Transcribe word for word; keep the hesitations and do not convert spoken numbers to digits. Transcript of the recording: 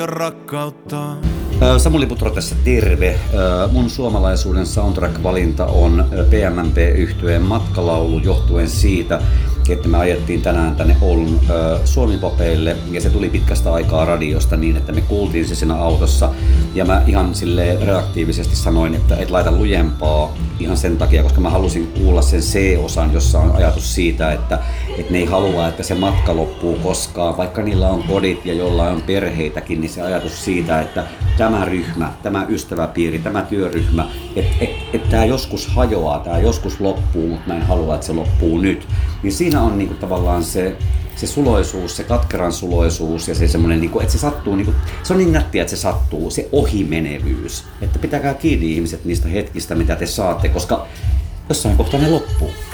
rakkautta. Samuli Putro tässä terve. Mun suomalaisuuden soundtrack-valinta on P M M P-yhtyeen Matkalaulu johtuen siitä, että me ajettiin tänään tänne Oulun Suomi-popeille ja se tuli pitkästä aikaa radiosta niin, että me kuultiin se siinä autossa ja mä ihan silleen reaktiivisesti sanoin, että et laita lujempaa ihan sen takia, koska mä halusin kuulla sen C-osan, jossa on ajatus siitä, että, että ne ei halua, että se matka loppuu koskaan, vaikka niillä on kodit ja jollain on perheitäkin, niin se ajatus siitä, että tämä ryhmä, tämä ystäväpiiri, tämä työryhmä, että et, et tämä joskus hajoaa, tämä joskus loppuu, mutta mä en halua, että se loppuu nyt. Niin siinä on niinku tavallaan se, se suloisuus, se katkeran suloisuus ja se semmoinen, niinku, että se sattuu, niinku, se on niin nättiä, että se sattuu, se ohimenevyys. Että pitäkää kiinni ihmiset niistä hetkistä, mitä te saatte, koska jossain kohtaa ne loppuu.